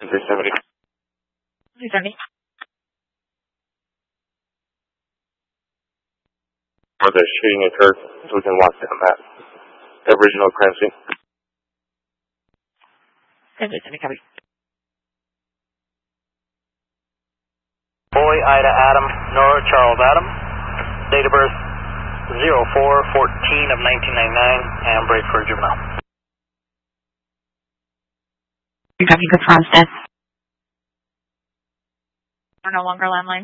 370. 370. Where the shooting occurred is within lockdown map. The original crime scene. 370, copy. Boy, Ida, Adam, Nora, Charles, Adam. Date of birth 04/14 of 1999, and break for juvenile. Copy, confirms death. We're no longer landlines.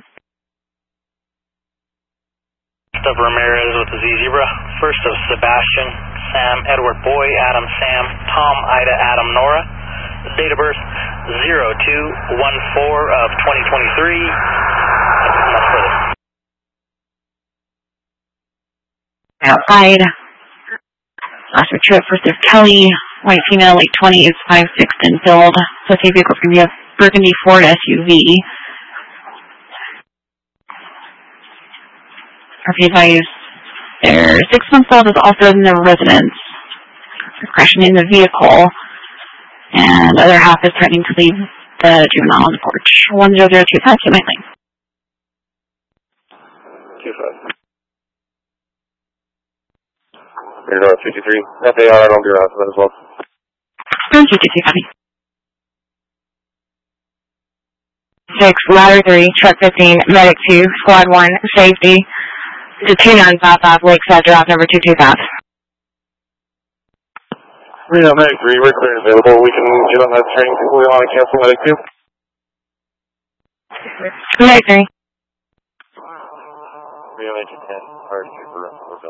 First of Ramirez with the Z Zebra. First of Sebastian, Sam, Edward, Boy, Adam, Sam, Tom, Ida, Adam, Nora. Date of birth 02/14 of 2023. That's further. Outside. Last trip, first of Kelly, white female, late 20s, 5'6" in build. Associated vehicles can be a burgundy Ford SUV. RP advised their 6-month-old is also in the residence. They're crashing in the vehicle. And the other half is threatening to leave the juvenile on the porch. 10025 to my lane. 25. 53. FAR, I'll be around for that as well. 222, copy. 6, ladder 3, truck 15, medic 2, squad 1, safety. To 2955, Lakeside Drive, number 225. Reno medic 3, we're clear and available. We can get on that train if we want to cancel medic 2. Medic 3. Reno medic 10, hard super hotel.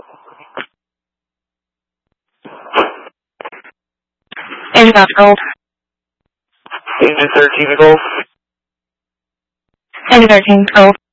Engine off gold. Engine 13 to gold. Engine 13, gold.